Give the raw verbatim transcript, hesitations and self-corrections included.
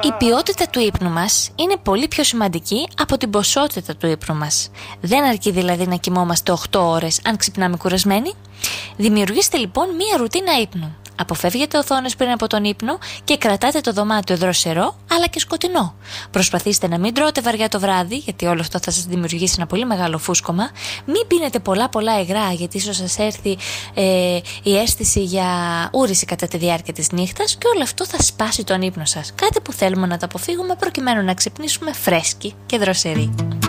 Η ποιότητα του ύπνου μας είναι πολύ πιο σημαντική από την ποσότητα του ύπνου μας. Δεν αρκεί δηλαδή να κοιμόμαστε οκτώ ώρες αν ξυπνάμε κουρασμένοι. Δημιουργήστε λοιπόν μία ρουτίνα ύπνου. Αποφεύγετε οθόνες πριν από τον ύπνο και κρατάτε το δωμάτιο δροσερό αλλά και σκοτεινό. Προσπαθήστε να μην τρώτε βαριά το βράδυ, γιατί όλο αυτό θα σας δημιουργήσει ένα πολύ μεγάλο φούσκωμα. Μην πίνετε πολλά πολλά υγρά, γιατί ίσως σας έρθει ε, η αίσθηση για ούρηση κατά τη διάρκεια της νύχτας και όλο αυτό θα σπάσει τον ύπνο σας. Κάτι που θέλουμε να το αποφύγουμε προκειμένου να ξυπνήσουμε φρέσκοι και δροσεροί.